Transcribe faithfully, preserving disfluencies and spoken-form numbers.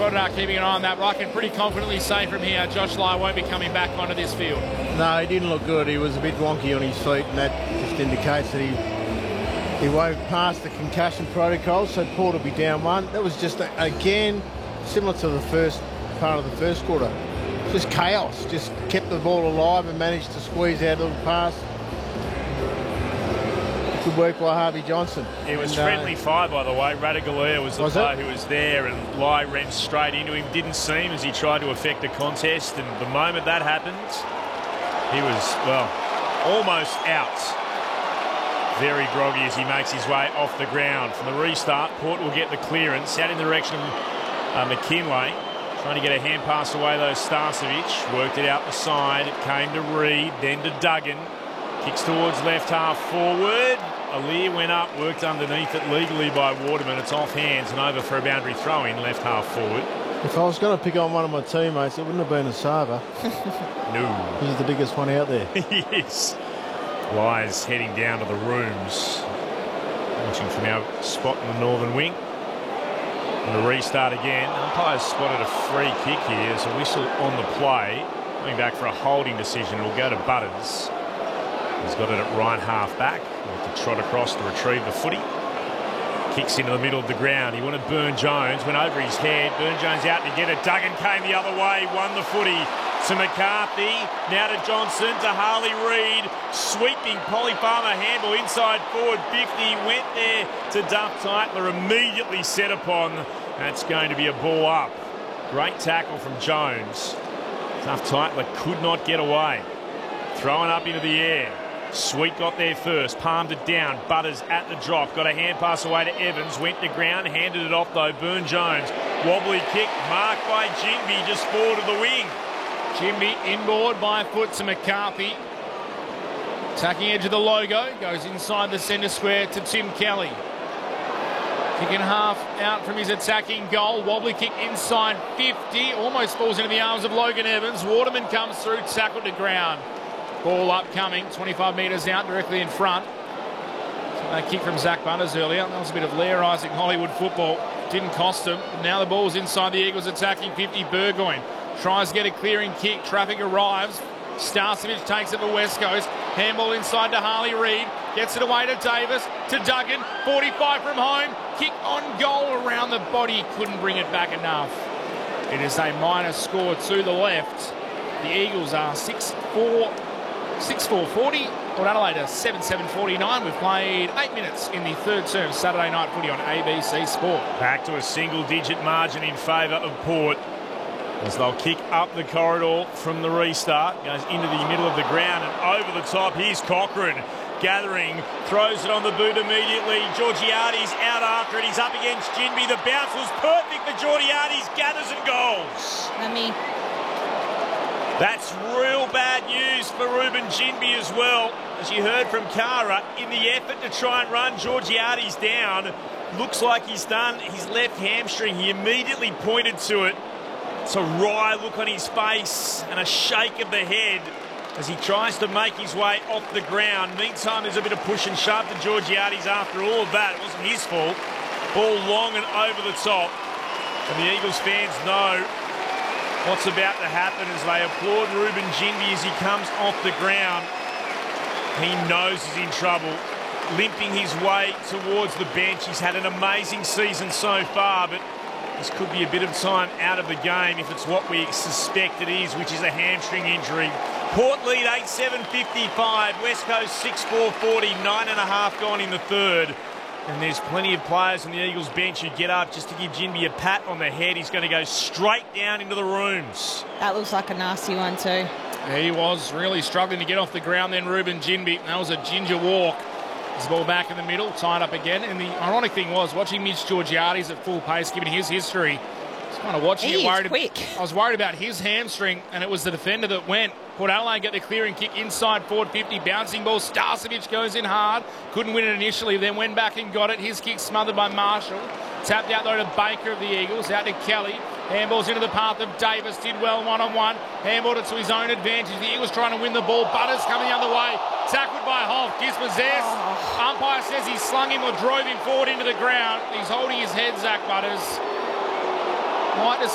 Goddard keeping an eye on that, but I can pretty confidently say from here, Josh Lai won't be coming back onto this field. No, he didn't look good. He was a bit wonky on his feet, and that just indicates that he he won't pass the concussion protocol, so Port will be down one. That was just, again, similar to the first part of the first quarter. Just chaos. Just kept the ball alive and managed to squeeze out a little pass. Good work by Harvey Johnson. It was and, uh, friendly fire, by the way. Ratugolea was the was player it? who was there, and Lai ran straight into him. Didn't seem as he tried to affect the contest, and the moment that happened, he was, well, almost out. Very groggy as he makes his way off the ground. From the restart, Port will get the clearance out in the direction of uh, McKinlay. Trying to get a hand pass away, though. Starcevic worked it out the side. It came to Reid, then to Duggan. Kicks towards left half forward. Aliir went up, worked underneath it legally by Waterman. It's off hands and over for a boundary throw in left half forward. If I was going to pick on one of my teammates, it wouldn't have been Asava. No. He's the biggest one out there. He is. Lai's heading down to the rooms. Watching from our spot in the northern wing. And the restart again. Umpires spotted a free kick here. There's a whistle on the play. Coming back for a holding decision. It'll go to Butters. He's got it at right half back. With to trot across to retrieve the footy. Kicks into the middle of the ground. He wanted Byrne-Jones. Went over his head. Byrne-Jones out to get it. Duggan came the other way. Won the footy. To McCarthy, now to Johnson, to Harley Reid, sweeping Polly Farmer handle inside forward fifty, went there to Duff Titler, immediately set upon. That's going to be a ball up. Great tackle from Jones. Duff Titler could not get away. Throwing up into the air. Sweet got there first, palmed it down. Butters at the drop, got a hand pass away to Evans, went to ground, handed it off though. Byrne-Jones, wobbly kick, marked by Ginbey, just forward of the wing. Ginbey inboard by foot to McCarthy. Attacking edge of the logo. Goes inside the centre square to Tim Kelly. Kicking half out from his attacking goal. Wobbly kick inside fifty. Almost falls into the arms of Logan Evans. Waterman comes through, tackled to ground. Ball upcoming, twenty-five metres out, directly in front. So a kick from Zach Butters earlier. That was a bit of lairising Hollywood football. Didn't cost him. Now the ball's inside the Eagles attacking fifty. Burgoyne tries to get a clearing kick. Traffic arrives. Starcevic takes it for West Coast. Handball inside to Harley Reid. Gets it away to Davis. To Duggan. forty-five from home. Kick on goal around the body. Couldn't bring it back enough. It is a minus score to the left. The Eagles are six four forty. Port Adelaide are seven seven forty-nine. We've played eight minutes in the third term. Saturday night footy on A B C Sport. Back to a single-digit margin in favour of Port. As they'll kick up the corridor from the restart. Goes into the middle of the ground and over the top. Here's Cochrane gathering. Throws it on the boot immediately. Georgiades out after it. He's up against Ginbey. The bounce was perfect for Georgiades. Gathers and goals. Let me... That's real bad news for Ruben Ginbey as well. As you heard from Kara, in the effort to try and run Georgiades down, looks like he's done his left hamstring. He immediately pointed to it. It's a wry look on his face and a shake of the head as he tries to make his way off the ground. Meantime, there's a bit of push and shove to Georgiades after all of that. It wasn't his fault. Ball long and over the top. And the Eagles fans know what's about to happen as they applaud Ruben Ginbey as he comes off the ground. He knows he's in trouble, limping his way towards the bench. He's had an amazing season so far, but this could be a bit of time out of the game if it's what we suspect it is, which is a hamstring injury. Port lead eight seven fifty-five, West Coast six four forty, nine and a half gone in the third. And there's plenty of players on the Eagles bench who get up just to give Ginbey a pat on the head. He's going to go straight down into the rooms. That looks like a nasty one too. He was really struggling to get off the ground then, Ruben Ginbey. That was a ginger walk. His ball back in the middle, tied up again. And the ironic thing was, watching Mitch Georgiades at full pace, given his history, I was kind of watching he it, worried is quick. About, I was worried about his hamstring, and it was the defender that went. Port Adelaide get the clearing kick inside forward fifty, bouncing ball. Starcevic goes in hard, couldn't win it initially, then went back and got it. His kick smothered by Marshall. Tapped out though to Baker of the Eagles, out to Kelly. Handballs into the path of Davis, did well one-on-one. Handballed it to his own advantage. The Eagles trying to win the ball. Butters coming the other way. Tackled by Hoff, dispossessed. Oh. Umpire says he slung him or drove him forward into the ground. He's holding his head, Zach Butters. Might